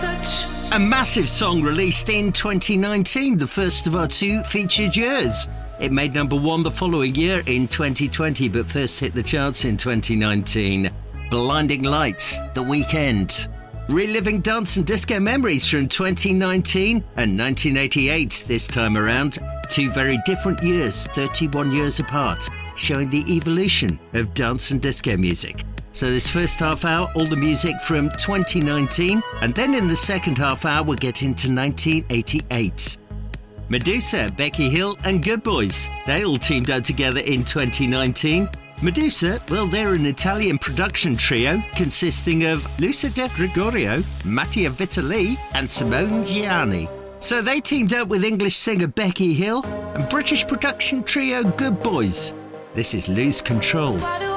A massive song released in 2019, the first of our two featured years. It made number one the following year in 2020, but first hit the charts in 2019. Blinding Lights, The Weeknd. Reliving dance and disco memories from 2019 and 1988 this time around. Two very different years, 31 years apart, showing the evolution of dance and disco music. So this first half hour, all the music from 2019, and then in the second half hour we'll get into 1988. Medusa, Becky Hill and Good Boys, they all teamed up together in 2019. Medusa, well, they're an Italian production trio consisting of Lucia De Gregorio, Mattia Vitali and Simone Gianni. So they teamed up with English singer Becky Hill and British production trio Good Boys. This is Lose Control.